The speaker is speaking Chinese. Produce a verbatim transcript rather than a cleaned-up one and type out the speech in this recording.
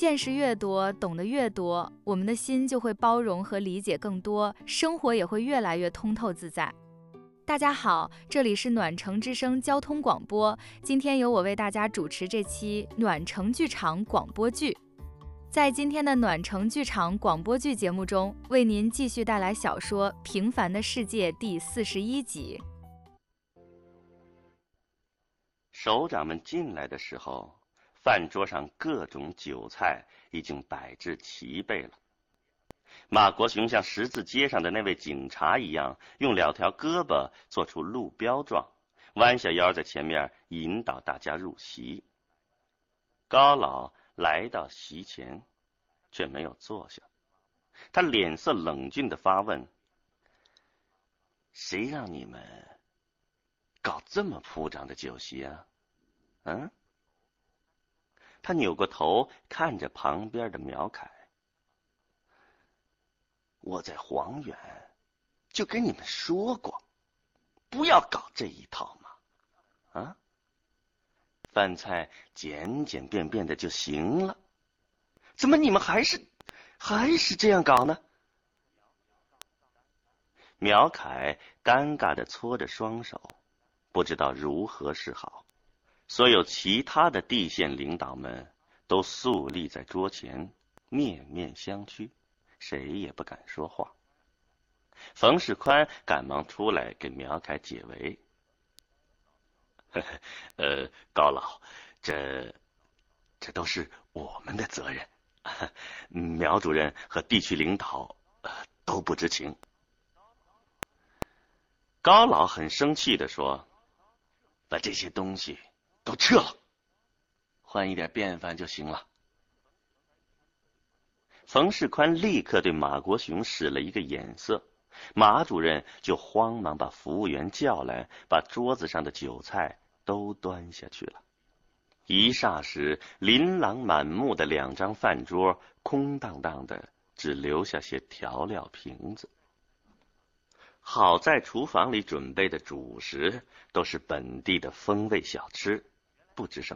见识越多，懂得越多，我们的心就会包容和理解更多，生活也会越来越通透自在。大家好，这里是暖城之声交通广播，今天由我为大家主持这期暖城剧场广播剧。在今天的暖城剧场广播剧节目中，为您继续带来小说《平凡的世界》第四十一集。 首长们进来的时候，饭桌上各种酒菜已经摆置齐备了。马国雄像十字街上的那位警察一样，用两条胳膊做出路标状，弯下腰在前面引导大家入席。高老来到席前，却没有坐下。他脸色冷峻地发问：谁让你们搞这么铺张的酒席啊？嗯？他扭过头看着旁边的苗凯。我在黄远就跟你们说过，不要搞这一套嘛。啊？饭菜简简便便的就行了，怎么你们还是还是这样搞呢？苗凯尴尬的搓着双手，不知道如何是好。所有其他的地县领导们都肃立在桌前，面面相觑，谁也不敢说话。冯世宽赶忙出来给苗凯解围。呃，高老，这这都是我们的责任，苗主任和地区领导、呃、都不知情。高老很生气地说：把这些东西都撤了，换一点便饭就行了。冯世宽立刻对马国雄使了一个眼色，马主任就慌忙把服务员叫来，把桌子上的酒菜都端下去了。一霎时，琳琅满目的两张饭桌空荡荡的，只留下些调料瓶子。好在厨房里准备的主食都是本地的风味小吃，不知什么